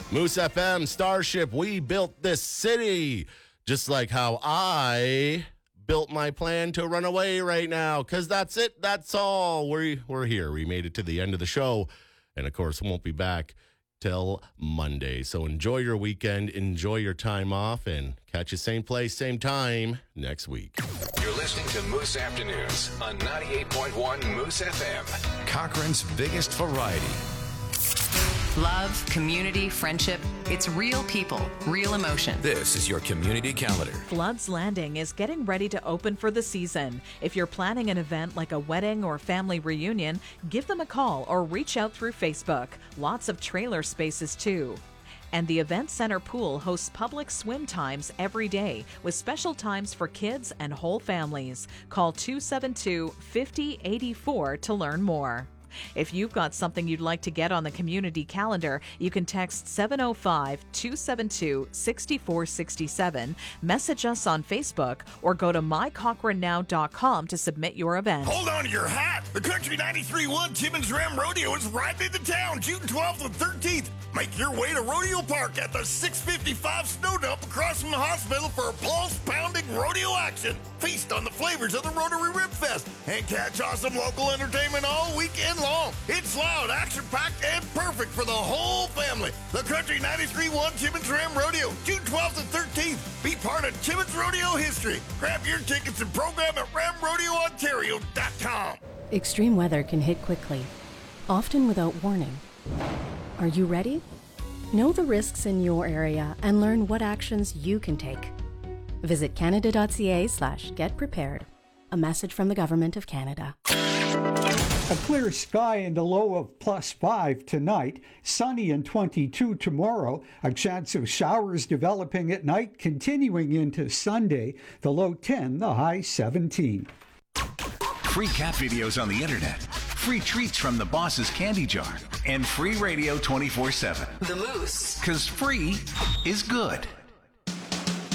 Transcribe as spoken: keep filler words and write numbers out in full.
Moose F M, Starship, we built this city. Just like how I built my plan to run away right now. Because that's it. That's all. We're, we're here. We made it to the end of the show. And, of course, won't be back till Monday. So enjoy your weekend. Enjoy your time off. And catch you same place, same time next week. You're listening to Moose Afternoons on ninety-eight point one Moose F M. Cochrane's biggest variety. Love, community, friendship. It's real people, real emotion. This is your community calendar. Flood's Landing is getting ready to open for the season. If you're planning an event like a wedding or family reunion, give them a call or reach out through Facebook. Lots of trailer spaces too. And the Event Center Pool hosts public swim times every day with special times for kids and whole families. Call two seven two, five zero eight four to learn more. If you've got something you'd like to get on the community calendar, you can text seven oh five, two seven two, six four six seven, message us on Facebook, or go to my cochrane now dot com to submit your event. Hold on to your hat! The Country ninety-three point one Timmins Ram Rodeo is right into town June twelfth and thirteenth. Make your way to Rodeo Park at the six fifty-five Snow Dump across from the hospital for a pulse-pounding rodeo action. Feast on the flavors of the Rotary Rib Fest and catch awesome local entertainment all weekend long. It's loud, action-packed, and perfect for the whole family. The Country ninety-three point one Timmins Ram Rodeo, June twelfth and thirteenth. Be part of Timmins Rodeo history. Grab your tickets and program at ram rodeo ontario dot com. Extreme weather can hit quickly, often without warning. Are you ready? Know the risks in your area and learn what actions you can take. Visit canada.ca slash get prepared. A message from the Government of Canada. A clear sky and a low of plus five tonight. Sunny and twenty-two tomorrow. A chance of showers developing at night, continuing into Sunday. The low ten, the high seventeen. Free cat videos on the internet. Free treats from the boss's candy jar. And free radio twenty-four seven. The Moose. Because free is good.